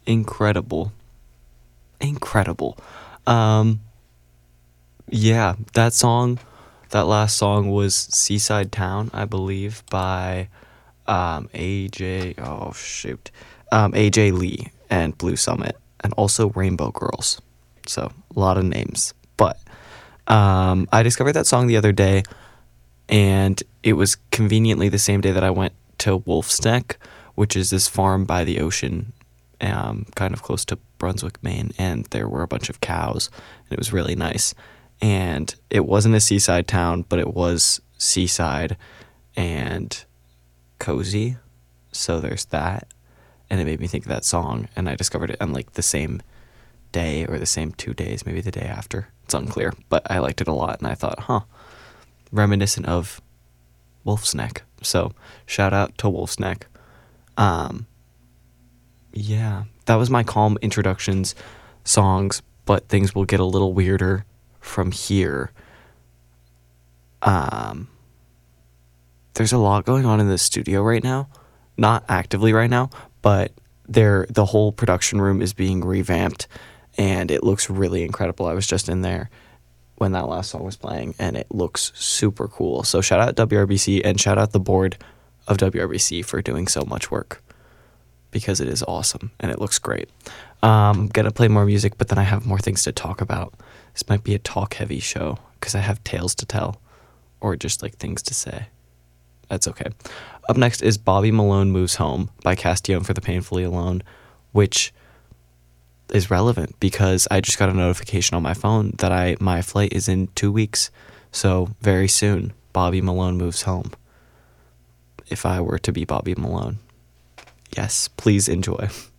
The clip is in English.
incredible. Incredible. Um, yeah, that last song was Seaside Town, I believe, by AJ, oh shoot, AJ Lee and Blue Summit, and also Rainbow Girls. So, a lot of names. But I discovered that song the other day, and it was conveniently the same day that I went to Wolf's Neck, which is this farm by the ocean, kind of close to Brunswick, Maine, and there were a bunch of cows, and it was really nice. And it wasn't a seaside town, but it was seaside and cozy, so there's that. And it made me think of that song, and I discovered it on like the same day or the same 2 days, maybe the day after. It's unclear, but I liked it a lot, and I thought, reminiscent of Wolf's Neck. So shout out to Wolf's Neck. Yeah, that was my calm introductions songs, but things will get a little weirder from here. There's a lot going on in the studio right now. Not actively right now, but the whole production room is being revamped, and it looks really incredible. I was just in there when that last song was playing, and it looks super cool. So shout out WRBC, and shout out the board of WRBC for doing so much work, because it is awesome and it looks great. I'm gonna play more music, but then I have more things to talk about. This might be a talk heavy show because I have tales to tell, or just like things to say. That's okay. Up next is Bobby Malone Moves Home by Castillon for the Painfully Alone, which is relevant because I just got a notification on my phone that my flight is in 2 weeks. So very soon, Bobby Malone moves home. If I were to be Bobby Malone. Yes, please enjoy.